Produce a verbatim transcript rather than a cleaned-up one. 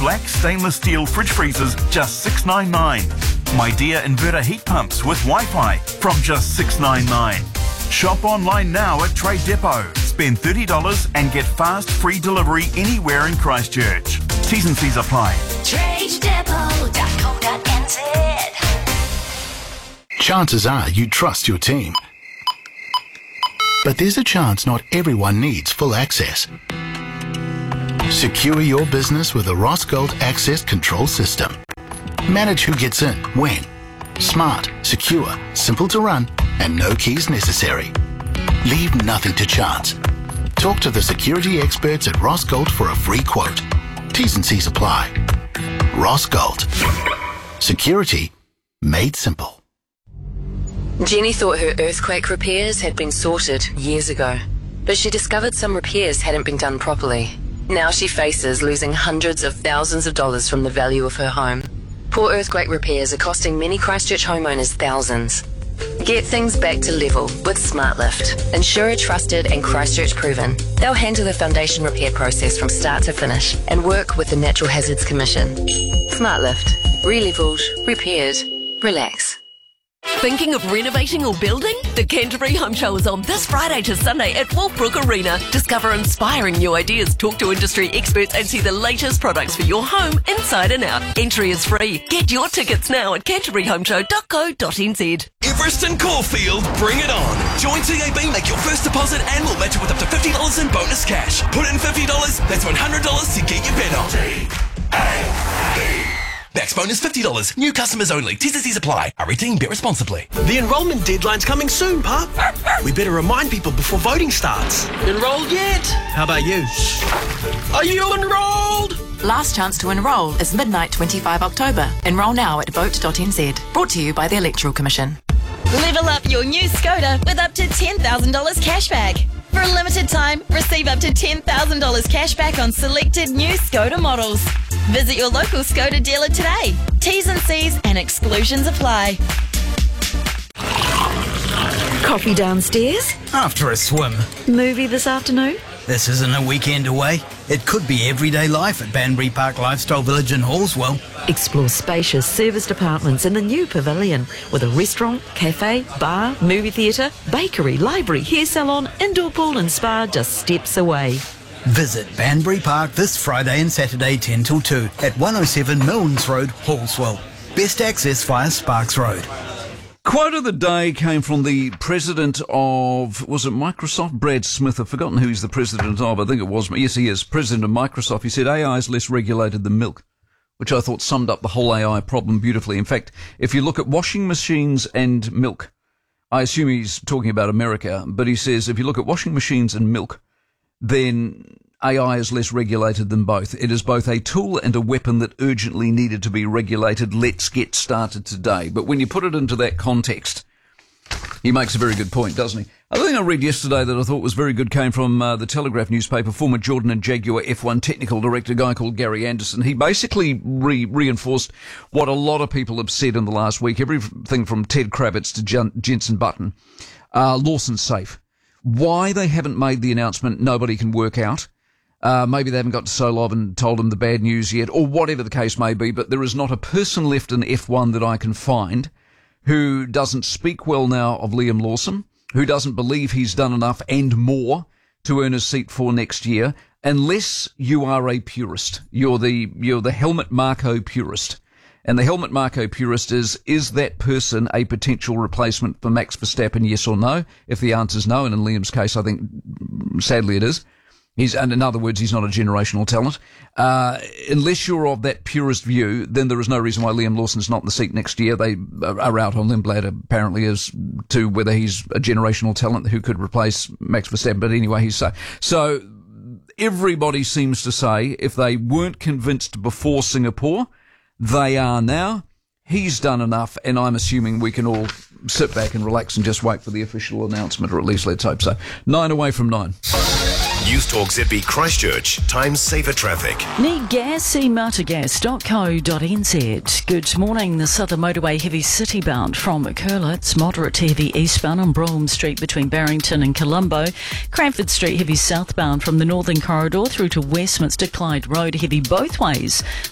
black stainless steel fridge freezers, just six ninety-nine. My Dear inverter heat pumps with Wi-Fi from just six ninety-nine. Shop online now at Trade Depot. Spend thirty dollars and get fast free delivery anywhere in Christchurch. T's and C's apply. trade depot dot co dot n z. Chances are you trust your team. But there's a chance not everyone needs full access. Secure your business with a Rossgold Access Control System. Manage who gets in, when. Smart, secure, simple to run, and no keys necessary. Leave nothing to chance. Talk to the security experts at Rossgold for a free quote. T's and C's apply. Rossgold. Security made simple. Jenny thought her earthquake repairs had been sorted years ago, but she discovered some repairs hadn't been done properly. Now she faces losing hundreds of thousands of dollars from the value of her home. Poor earthquake repairs are costing many Christchurch homeowners thousands. Get things back to level with SmartLift. Insurer trusted and Christchurch proven. They'll handle the foundation repair process from start to finish and work with the Natural Hazards Commission. SmartLift. Re-levelled, repaired, relax. Thinking of renovating or building? The Canterbury Home Show is on this Friday to Sunday at Wolfbrook Arena. Discover inspiring new ideas, talk to industry experts and see the latest products for your home inside and out. Entry is free. Get your tickets now at canterbury home show dot co dot n z. Everest and Caulfield, bring it on. Join T A B, make your first deposit and we'll match it with up to fifty dollars in bonus cash. Put in fifty dollars, that's one hundred dollars to get your bet on. T A B. Max bonus fifty dollars. New customers only. T's and C's apply. Are eighteen, bet responsibly. The enrolment deadline's coming soon, Pup. We better remind people before voting starts. Enrolled yet? How about you? Are you enrolled? Last chance to enrol is midnight twenty-fifth October. Enrol now at vote dot n z. Brought to you by the Electoral Commission. Level up your new Skoda with up to ten thousand dollars cashback. For a limited time, receive up to ten thousand dollars cashback on selected new Skoda models. Visit your local Skoda dealer today. T's and C's and exclusions apply. Coffee downstairs? After a swim. Movie this afternoon? This isn't a weekend away. It could be everyday life at Banbury Park Lifestyle Village in Hallswell. Explore spacious serviced apartments in the new pavilion with a restaurant, cafe, bar, movie theatre, bakery, library, hair salon, indoor pool and spa just steps away. Visit Banbury Park this Friday and Saturday ten till two at one oh seven Milnes Road, Hallswell. Best access via Sparks Road. Quote of the day came from the president of, was it Microsoft? Brad Smith. I've forgotten who he's the president of. I think it was. Yes, he is. President of Microsoft. He said A I is less regulated than milk, which I thought summed up the whole A I problem beautifully. In fact, if you look at washing machines and milk, I assume he's talking about America, but he says if you look at washing machines and milk, then A I is less regulated than both. It is both a tool and a weapon that urgently needed to be regulated. Let's get started today. But when you put it into that context, he makes a very good point, doesn't he? Another thing I read yesterday that I thought was very good came from uh, the Telegraph newspaper. Former Jordan and Jaguar F one technical director, a guy called Gary Anderson. He basically re- reinforced what a lot of people have said in the last week, everything from Ted Kravitz to Jen- Jensen Button. Uh, Lawson's safe. Why they haven't made the announcement, nobody can work out. Uh, maybe they haven't got to Solov and told them the bad news yet, or whatever the case may be, but there is not a person left in F one that I can find who doesn't speak well now of Liam Lawson, who doesn't believe he's done enough and more to earn a seat for next year, unless you are a purist. You're the, you're the Helmut Marko purist. And the Helmut Marko purist is, is that person a potential replacement for Max Verstappen, yes or no? If the answer is no, and in Liam's case, I think, sadly it is. He's, and in other words, he's not a generational talent. Uh, unless you're of that purist view, then there is no reason why Liam Lawson's not in the seat next year. They are out on Lindblad apparently as to whether he's a generational talent who could replace Max Verstappen. But anyway, he's so. So everybody seems to say if they weren't convinced before Singapore, they are now. He's done enough, and I'm assuming we can all sit back and relax and just wait for the official announcement, or at least let's hope so. Nine away from nine. News Talk Z B Christchurch. Time safer traffic. Need gas? See marta gas dot co dot n z. Good morning. The Southern Motorway heavy city bound from Curlitz. Moderate to heavy eastbound on Brougham Street between Barrington and Colombo. Cranford Street heavy southbound from the Northern Corridor through to Westminster Clyde Road. Heavy both ways